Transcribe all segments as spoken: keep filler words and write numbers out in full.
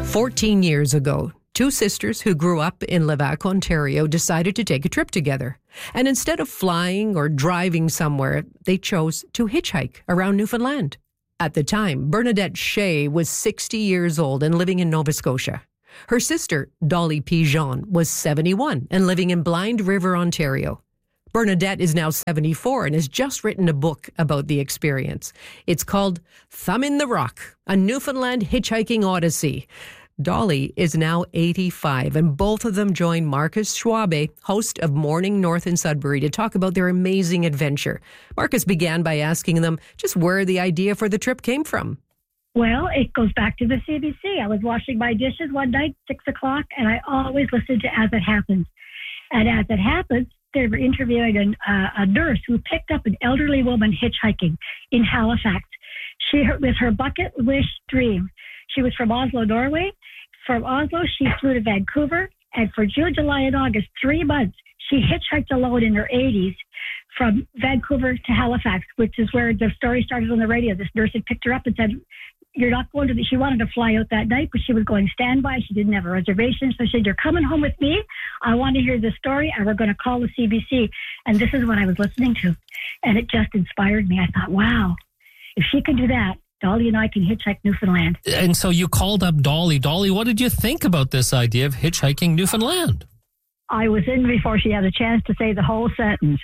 Fourteen years ago, two sisters who grew up in Levack, Ontario, decided to take a trip together. And instead of flying or driving somewhere, they chose to hitchhike around Newfoundland. At the time, Bernadette Shea was sixty years old and living in Nova Scotia. Her sister, Dolly Pigeon, was seventy-one and living in Blind River, Ontario. Bernadette is now seventy-four and has just written a book about the experience. It's called Thumb in the Rock, a Newfoundland Hitchhiking Odyssey. Dolly is now eighty-five, and both of them joined Marcus Schwabe, host of Morning North in Sudbury, to talk about their amazing adventure. Marcus began by asking them just where the idea for the trip came from. Well, it goes back to the C B C. I was washing my dishes one night, six o'clock, and I always listened to As It Happens. And As It Happens, they were interviewing a, uh, a nurse who picked up an elderly woman hitchhiking in Halifax. She, with her bucket wish dream. She was from Oslo, Norway. From Oslo, she flew to Vancouver. And for June, July, and August, three months, she hitchhiked alone in her eighties from Vancouver to Halifax, which is where the story started on the radio. This nurse had picked her up and said, you're not going to the, she wanted to fly out that night, but she was going standby. She didn't have a reservation. So she said, you're coming home with me. I want to hear the story, and we're going to call the C B C. And this is what I was listening to. And it just inspired me. I thought, wow, if she can do that, Dolly and I can hitchhike Newfoundland. And so you called up Dolly. Dolly, what did you think about this idea of hitchhiking Newfoundland? I was in before she had a chance to say the whole sentence.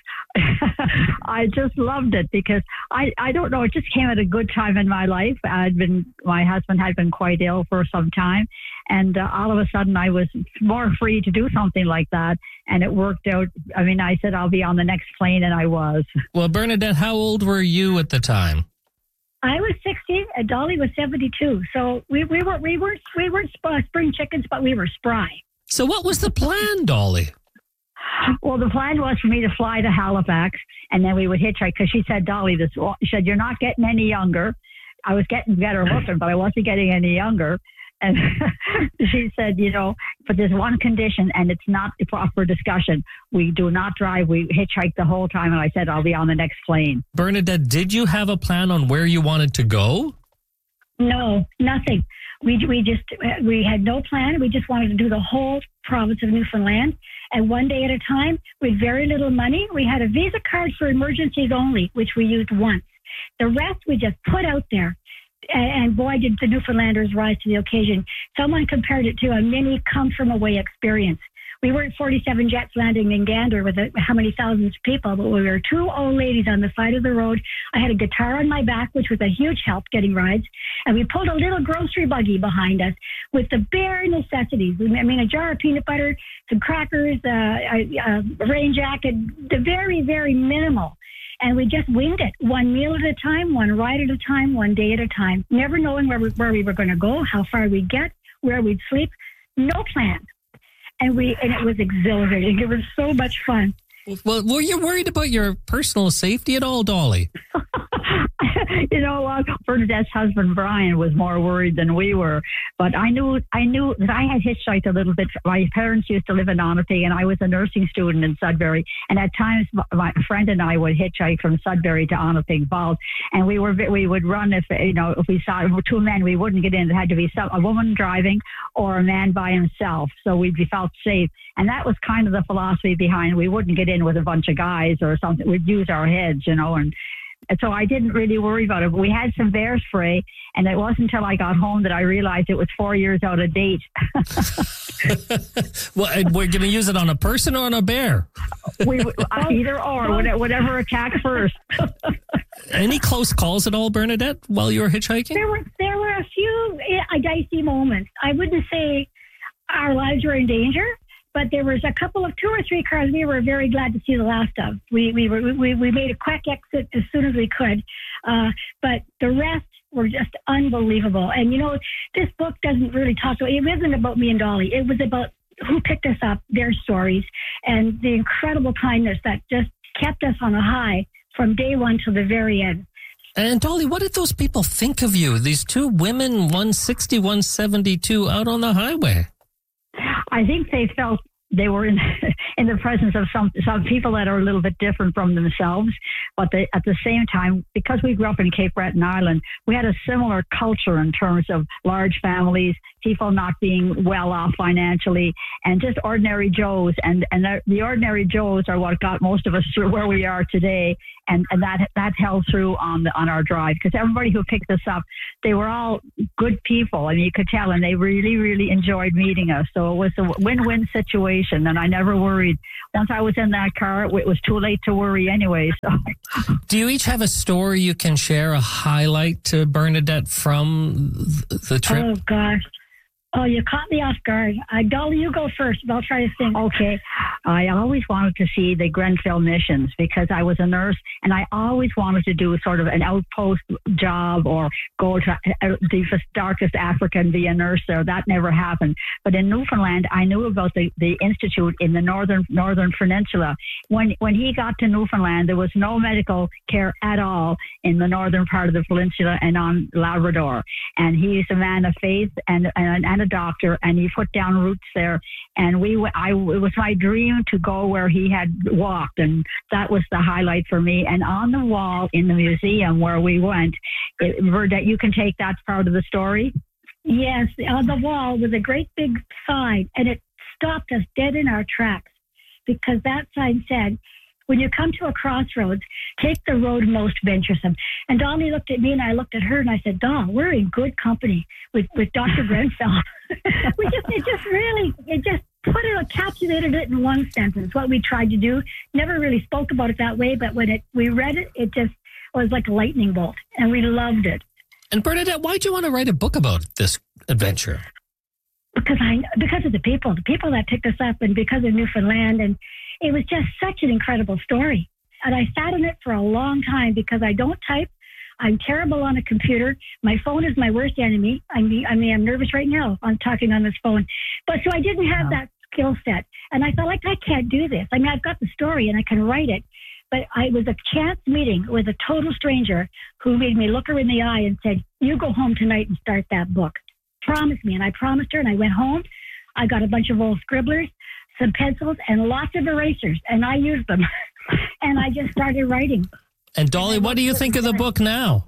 I just loved it because I, I don't know, it just came at a good time in my life. I'd been, my husband had been quite ill for some time. And uh, all of a sudden I was more free to do something like that. And it worked out. I mean, I said, I'll be on the next plane, and I was. Well, Bernadette, how old were you at the time? I was sixty and Dolly was seventy-two. So we, we, were, we, weren't, we weren't spring chickens, but we were spry. So what was the plan, Dolly? Well, the plan was for me to fly to Halifax, and then we would hitchhike, because she said, Dolly, this, she said, you're not getting any younger. I was getting better looking, but I wasn't getting any younger. And she said, you know, but there's one condition, and it's not up for discussion. We do not drive. We hitchhike the whole time. And I said, I'll be on the next plane. Bernadette, did you have a plan on where you wanted to go? No, nothing. We we just, we had no plan. We just wanted to do the whole province of Newfoundland. And one day at a time, with very little money, we had a Visa card for emergencies only, which we used once. The rest we just put out there. And boy, did the Newfoundlanders rise to the occasion. Someone compared it to a mini come-from-away experience. We weren't forty-seven jets landing in Gander with a, how many thousands of people, but we were two old ladies on the side of the road. I had a guitar on my back, which was a huge help getting rides. And we pulled a little grocery buggy behind us with the bare necessities. I mean, a jar of peanut butter, some crackers, uh, a, a rain jacket, the very, very minimal. And we just winged it, one meal at a time, one ride at a time, one day at a time, never knowing where we, where we were going to go, how far we'd get, where we'd sleep, no plan. And we and it was exhilarating. It was so much fun. Well, were you worried about your personal safety at all, Dolly? You know, uh, Bernadette's husband, Brian, was more worried than we were. But I knew I knew that I had hitchhiked a little bit. My parents used to live in Onaping, and I was a nursing student in Sudbury. And at times, my friend and I would hitchhike from Sudbury to Onaping Falls. And we were we would run if, you know, if we saw two men, we wouldn't get in. It had to be some, a woman driving or a man by himself. So we felt safe. And that was kind of the philosophy behind. We wouldn't get in with a bunch of guys or something. We'd use our heads, you know, and And so I didn't really worry about it. But we had some bear spray, and it wasn't until I got home that I realized it was four years out of date. Well, we're going to use it on a person or on a bear? we Either or, whatever attacks first. Any close calls at all, Bernadette, while you were hitchhiking? There were, there were a few uh, dicey moments. I wouldn't say our lives were in danger, but there was a couple of two or three cars we were very glad to see the last of. We we were we, we made a quick exit as soon as we could, uh, but the rest were just unbelievable. And you know, this book doesn't really talk. It wasn't about me and Dolly. It was about who picked us up, their stories, and the incredible kindness that just kept us on a high from day one to the very end. And Dolly, what did those people think of you? These two women, one sixty, one seventy-two, out on the highway. I think they felt they were in in the presence of some some people that are a little bit different from themselves, but they, at the same time, because we grew up in Cape Breton Island, we had a similar culture in terms of large families, people not being well off financially, and just ordinary Joes. And and the, the ordinary Joes are what got most of us through where we are today, and and that that held through on the on our drive, because everybody who picked us up, they were all good people. I mean, you could tell, and they really really enjoyed meeting us. So it was a win-win situation, and I never worried. Once I was in that car, it was too late to worry anyway. So. Do you each have a story you can share, a highlight to Bernadette from the trip? Oh, gosh. Oh, you caught me off guard. Uh, Dolly, you go first. I'll try to think. Okay. I always wanted to see the Grenfell missions because I was a nurse, and I always wanted to do sort of an outpost job or go to the darkest Africa and be a nurse there. That never happened. But in Newfoundland, I knew about the, the institute in the northern northern peninsula. When when he got to Newfoundland, there was no medical care at all in the northern part of the peninsula and on Labrador. And he's a man of faith and and, and a doctor, and he put down roots there. And we, I, it was my dream to go where he had walked, and that was the highlight for me. And on the wall in the museum where we went, it, Bernadette, you can take that part of the story. Yes, on the wall was a great big sign, and it stopped us dead in our tracks because that sign said, when you come to a crossroads, take the road most venturesome. And Dolly looked at me and I looked at her and I said, Doll, we're in good company with, with Doctor Grenfell. we just, it just really, it just put it, encapsulated it in one sentence, what we tried to do. Never really spoke about it that way, but when it we read it, it just was like a lightning bolt, and we loved it. And Bernadette, why'd you want to write a book about this adventure? Because I, because of the people, the people that picked us up, and because of Newfoundland, and it was just such an incredible story. And I sat on it for a long time because I don't type. I'm terrible on a computer. My phone is my worst enemy. I mean, I mean, I'm nervous right now. I'm talking on this phone. But so I didn't have that skill set. And I felt like I can't do this. I mean, I've got the story and I can write it. But I was a chance meeting with a total stranger who made me look her in the eye and said, you go home tonight and start that book. Promise me. And I promised her, and I went home. I got a bunch of old scribblers, some pencils, and lots of erasers, and I used them. And I just started writing. And Dolly, what do you think of the book now?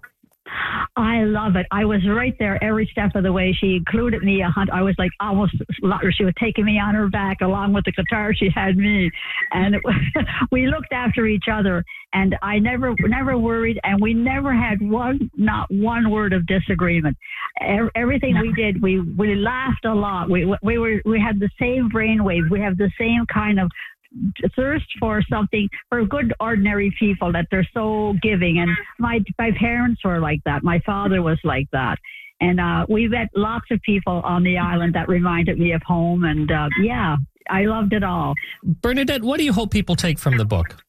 I love it. I was right there every step of the way. She included me a hunt. I was like almost, she was taking me on her back along with the guitar. She had me, and it was, we looked after each other. And I never, never worried. And we never had one, not one word of disagreement. Everything no. we did, we we laughed a lot. We we were we had the same brainwave. We have the same kind of thirst for something, for good ordinary people, that they're so giving. And my my parents were like that. My father was like that. And uh, we met lots of people on the island that reminded me of home. And uh, yeah, I loved it all. Bernadette, what do you hope people take from the book?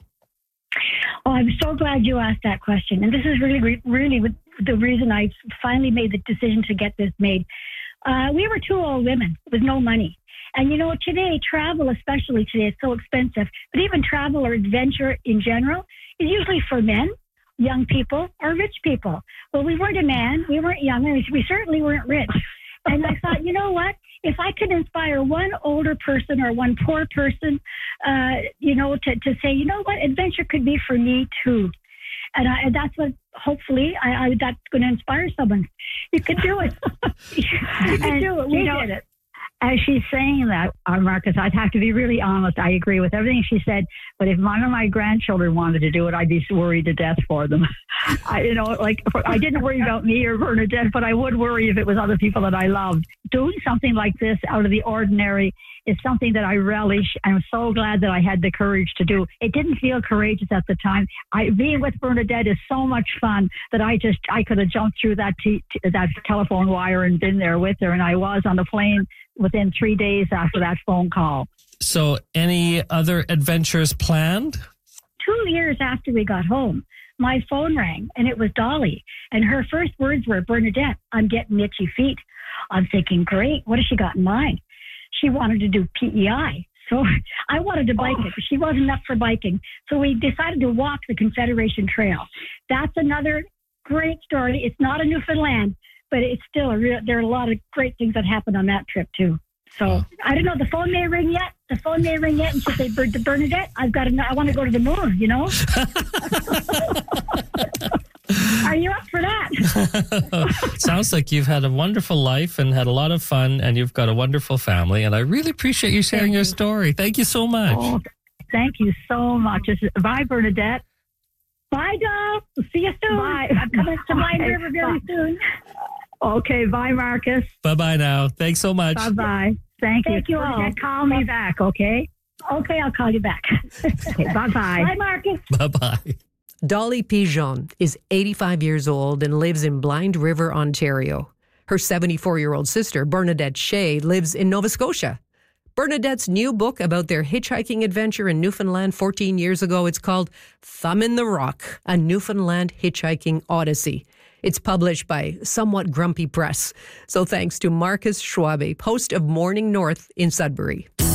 Oh, I'm so glad you asked that question. And this is really, really the reason I finally made the decision to get this made. Uh, we were two old women with no money. And, you know, today, travel, especially today, is so expensive. But even travel or adventure in general is usually for men, young people, or rich people. Well, we weren't a man. We weren't young. And we certainly weren't rich. And I thought, you know what? If I could inspire one older person or one poor person, uh, you know, to, to say, you know what? Adventure could be for me, too. And, I, and that's what, hopefully, I, I, that's going to inspire someone. You could do it. you could and, do it. We you know, did it. As she's saying that, uh, Marcus, I'd have to be really honest. I agree with everything she said. But if one of my grandchildren wanted to do it, I'd be worried to death for them. I, you know, like I didn't worry about me or Bernadette, but I would worry if it was other people that I loved. Doing something like this out of the ordinary is something that I relish. I'm so glad that I had the courage to do. It didn't feel courageous at the time. I, being with Bernadette is so much fun that I just I could have jumped through that t- t- that telephone wire and been there with her. And I was on the plane within three days after that phone call. So any other adventures planned? Two years after we got home, my phone rang, and it was Dolly. And her first words were, Bernadette, I'm getting itchy feet. I'm thinking, great, what has she got in mind? She wanted to do P E I. So I wanted to bike oh. it, but she wasn't up for biking. So we decided to walk the Confederation Trail. That's another great story. It's not a Newfoundland, but it's still a real, there are a lot of great things that happened on that trip too. So Wow. I don't know. The phone may ring yet. The phone may ring yet, and she'll say, "Ber- Bernadette, I've got to. I want to go to the moon." You know. Are you up for that? Sounds like you've had a wonderful life and had a lot of fun, and you've got a wonderful family. And I really appreciate you sharing your story. Thank you so much. Oh, thank you so much. Bye, Bernadette. Bye, doll. We'll see you soon. Bye. I'm coming to Blind Bye. River very Bye. soon. Okay, bye, Marcus. Bye-bye now. Thanks so much. Bye-bye. Thank you. Thank you all. Bernadette, call me back, okay? Okay, I'll call you back. Okay, bye-bye. Bye, Marcus. Bye-bye. Dolly Pigeon is eighty-five years old and lives in Blind River, Ontario. Her seventy-four-year-old sister, Bernadette Shea, lives in Nova Scotia. Bernadette's new book about their hitchhiking adventure in Newfoundland fourteen years ago, it's called Thumb in the Rock, a Newfoundland Hitchhiking Odyssey. It's published by Somewhat Grumpy Press. So thanks to Marcus Schwabe, host of Morning North in Sudbury.